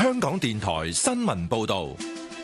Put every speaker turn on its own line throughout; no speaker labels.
香港電台新聞報道。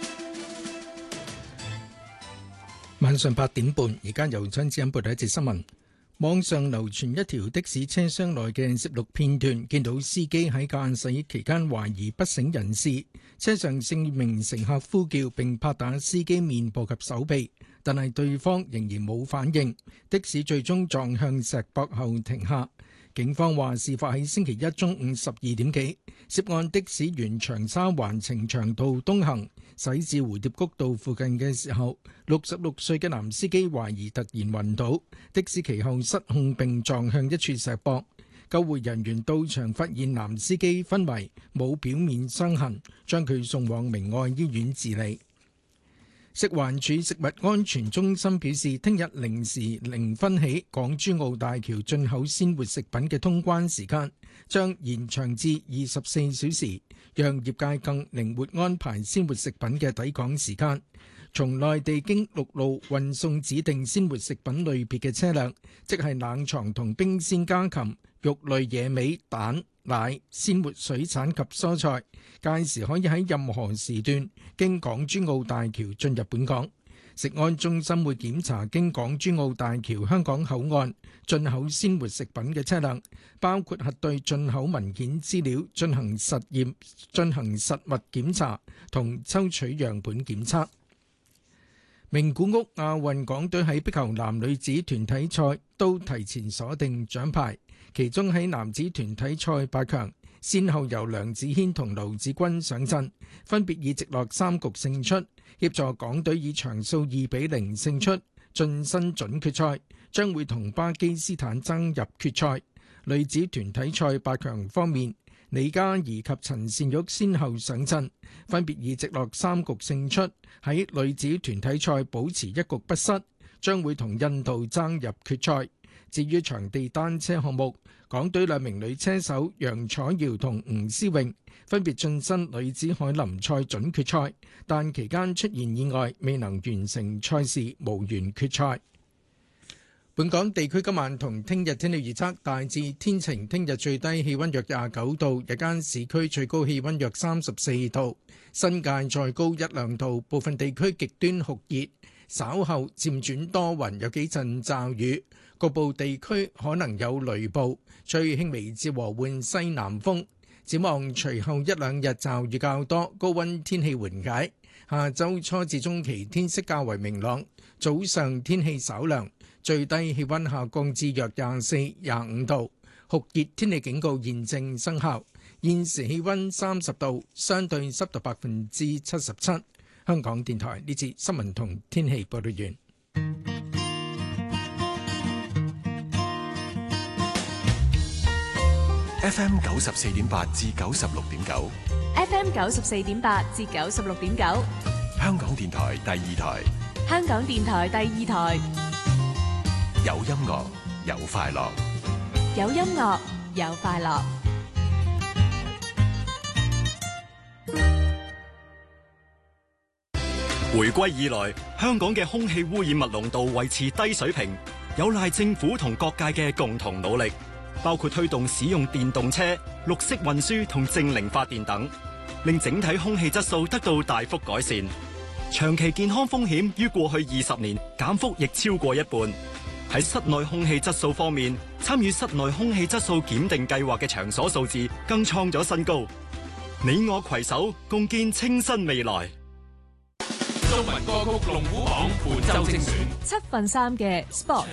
晚上8點半，而家由張子欣報道一節新聞。網上流傳一條的士車廂內嘅攝錄片段，見到司機喺駕駛期間懷疑不省人事，車上4名乘客呼叫並拍打司機面部及手臂，但係對方仍然冇反應，的士最終撞向石壆後停下。警方話事發喺星期一中午12點幾，涉案的士沿長沙灣呈祥道東行，駛至蝴蝶谷道附近嘅時候，66歲嘅男司機懷疑突然暈倒，的士其後失控並撞向一處石壆。救護人員到場發現男司機昏迷，冇表面傷痕，將佢送往明愛醫院治理。食環署食物安全中心表示，聽日0時0分起，港珠澳大橋進口鮮活食品嘅通關時間將延長至24小時，讓業界更靈活安排鮮活食品嘅抵港時間。從內地經陸路運送指定鮮活食品類別嘅車輛，即係冷藏同冰鮮家禽、肉類野味、蛋、奶、鮮活水產及蔬菜，屆時可以喺任何時段經港珠澳大橋進入本港。食安中心會檢查經港珠澳大橋香港口岸進口鮮活食品嘅車輛，包括核對進口文件資料、進行實驗、進行實物檢查同抽取樣本檢測。名古屋亞運港隊喺壁球男女子團體賽都提前鎖定獎牌，其中喺男子團體賽8強，先後由梁子軒同盧子君上陣，分別以直落3局勝出，協助港隊以場數2-0勝出，晉身準決賽，將會同巴基斯坦爭入決賽。女子團體賽8強方面，李嘉怡及陳善玉先後上陣，分別以直落3局勝出，喺女子團體賽保持1局不失，將會同印度爭入決賽。至於場地單車項目，港隊2名女車手楊楚瑤同吳思穎分別晉身女子凱林賽準決賽，但期間出現意外，未能完成賽事，無緣決賽。本港地區今晚同聽日天氣預測大致天晴，聽日最低氣溫約29度，日間市區最高氣溫約34度，新界再高1-2度，部分地區極端酷熱，稍後漸轉多雲，有幾陣驟雨，局部地區可能有雷暴，吹輕微至和緩西南風。展望隨後1-2日驟雨較多，高溫天氣緩解。下週初至中期天色較為明朗，早上天氣稍涼，最低氣溫下降至約24-25度，酷熱天氣警告現正生效。現時氣溫30度，相對濕度77%。香港電台呢節新聞同天氣報道完。
FM 94.8至96.9
FM 94.8至96.9，
香港電台第2台，
香港電台第2台，
有音樂有快樂，
有音樂有快樂。
回歸以來，香港嘅空氣污染物濃度維持低水平，有賴政府同各界嘅共同努力，包括推動使用電動車、綠色運輸同淨零發電等，令整體空氣質素得到大幅改善。長期健康風險於過去20年減幅亦超過一半。喺室內空氣質素方面，參與室內空氣質素檢定計劃嘅場所數字更創咗新高。你我攜手共建清新未來。
中文歌曲龍虎榜本周精選
7分3嘅 Sport。